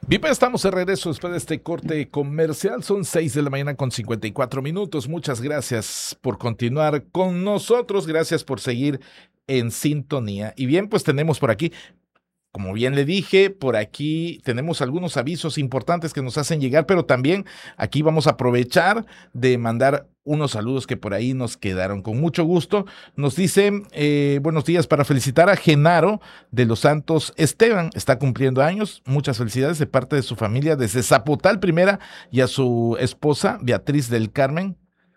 Bien, pues estamos de regreso después de este corte comercial. Son 6 de la mañana con 54 minutos. Muchas gracias por continuar con nosotros. Gracias por seguir en sintonía. Y bien, pues tenemos por aquí, como bien le dije, por aquí tenemos algunos avisos importantes que nos hacen llegar, pero también aquí vamos a aprovechar de mandar unos saludos que por ahí nos quedaron. Con mucho gusto nos dicen buenos días para felicitar a Genaro de los Santos Esteban. Está cumpliendo años. Muchas felicidades de parte de su familia desde Zapotal Primera y a su esposa Beatriz del Carmen.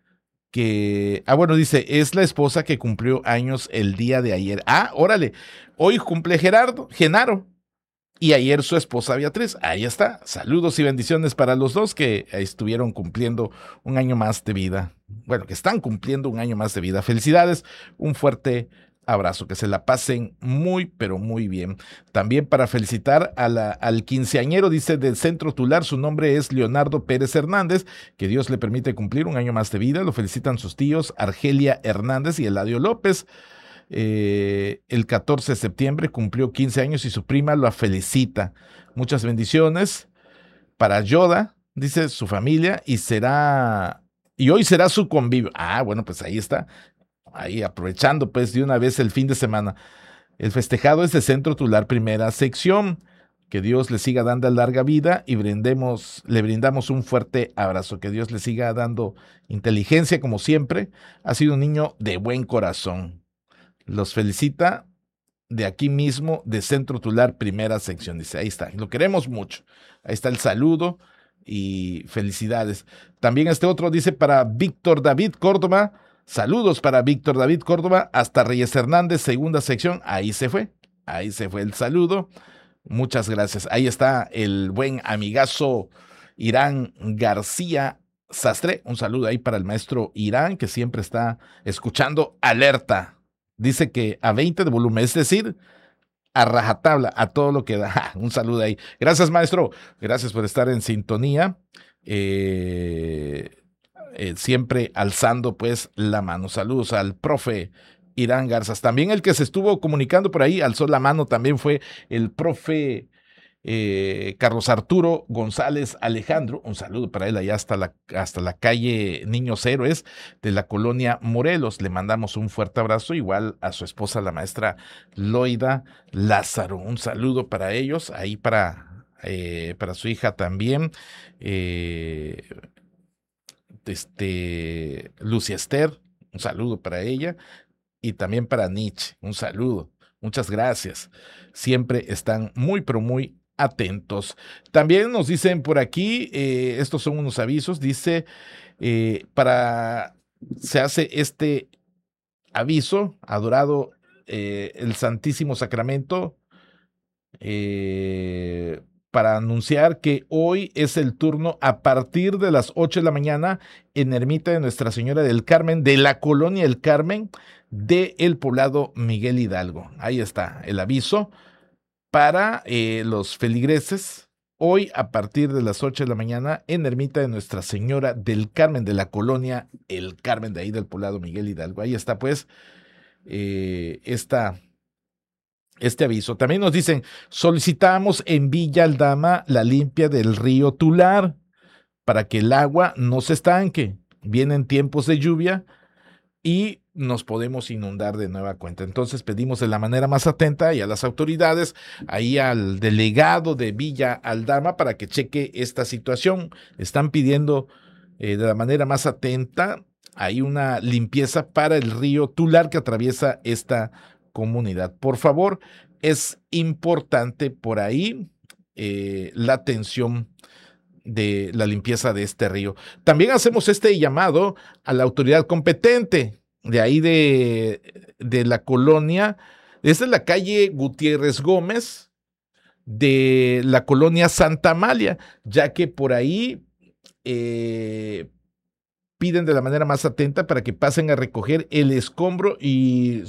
Bueno, dice, es la esposa que cumplió años el día de ayer. Ah, órale, hoy cumple Genaro, y ayer su esposa Beatriz. Ahí está. Saludos y bendiciones para los dos que estuvieron cumpliendo un año más de vida. Bueno, que están cumpliendo un año más de vida. Felicidades, un fuerte abrazo, que se la pasen muy, pero muy bien. También para felicitar al quinceañero, dice, del Centro Tular, su nombre es Leonardo Pérez Hernández, que Dios le permite cumplir un año más de vida. Lo felicitan sus tíos Argelia Hernández y Eladio López. El 14 de septiembre cumplió 15 años y su prima lo felicita. Muchas bendiciones para Yoda, dice su familia, y hoy será su convivio. Ah, bueno, pues ahí está, ahí aprovechando pues de una vez el fin de semana. El festejado es de Centro Tular Primera Sección. Que Dios le siga dando larga vida y le brindamos un fuerte abrazo. Que Dios le siga dando inteligencia como siempre. Ha sido un niño de buen corazón. Los felicita de aquí mismo, de Centro Tular Primera Sección. Dice, ahí está, lo queremos mucho. Ahí está el saludo y felicidades. También este otro dice para Víctor David Córdoba. Saludos para Víctor David Córdoba hasta Reyes Hernández, segunda sección. Ahí se fue el saludo. Muchas gracias. Ahí está el buen amigazo Irán García Sastre. Un saludo ahí para el maestro Irán, que siempre está escuchando Alerta. Dice que a 20 de volumen, es decir, a rajatabla, a todo lo que da. Un saludo ahí. Gracias, maestro. Gracias por estar en sintonía. Siempre alzando pues la mano. Saludos al profe Irán Garzas. También el que se estuvo comunicando por ahí, alzó la mano, también fue el profe Carlos Arturo González Alejandro. Un saludo para él allá hasta la calle Niños Héroes de la colonia Morelos. Le mandamos un fuerte abrazo, igual a su esposa, la maestra Loida Lázaro. Un saludo para ellos, ahí para su hija también. Lucia Esther, un saludo para ella, y también para Nietzsche, un saludo. Muchas gracias. Siempre están muy, pero muy atentos. También nos dicen por aquí, estos son unos avisos, dice, se hace este aviso, adorado el Santísimo Sacramento, para anunciar que hoy es el turno a partir de las 8 de la mañana en Ermita de Nuestra Señora del Carmen, de la colonia El Carmen, del poblado Miguel Hidalgo. Ahí está el aviso para los feligreses. Hoy a partir de las 8 de la mañana en Ermita de Nuestra Señora del Carmen, de la colonia El Carmen, de ahí del poblado Miguel Hidalgo. Ahí está pues este aviso. También nos dicen, solicitamos en Villa Aldama la limpia del río Tular para que el agua no se estanque. Vienen tiempos de lluvia y nos podemos inundar de nueva cuenta. Entonces pedimos de la manera más atenta y a las autoridades, ahí al delegado de Villa Aldama, para que cheque esta situación. Están pidiendo de la manera más atenta, hay una limpieza para el río Tular que atraviesa esta comunidad. Por favor, es importante por ahí la atención de la limpieza de este río. También hacemos este llamado a la autoridad competente de ahí de la colonia, desde la calle Gutiérrez Gómez, de la colonia Santa Amalia, ya que por ahí piden de la manera más atenta para que pasen a recoger el escombro y